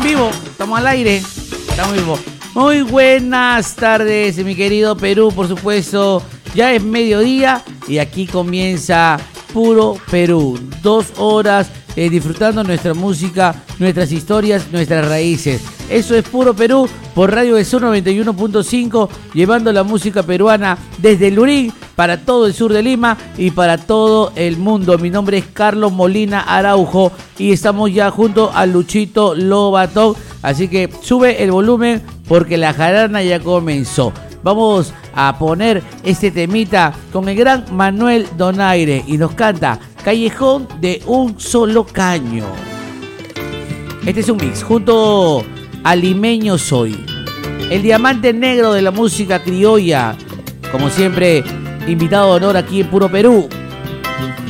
en vivo, estamos al aire, estamos en vivo. Muy buenas tardes, mi querido Perú, por supuesto. Ya es mediodía y aquí comienza Puro Perú. 2 horas disfrutando nuestra música, nuestras historias, nuestras raíces. Eso es Puro Perú por Radio del Sur 91.5, llevando la música peruana desde Lurín para todo el sur de Lima y para todo el mundo. Mi nombre es Carlos Molina Araujo y estamos ya junto a Luchito Lobatón. Así que sube el volumen porque la jarana ya comenzó. Vamos a poner este temita con el gran Manuel Donaire y nos canta Callejón de un Solo Caño. Este es un mix junto a Limeño Soy, el diamante negro de la música criolla. Como siempre, invitado de honor aquí en Puro Perú.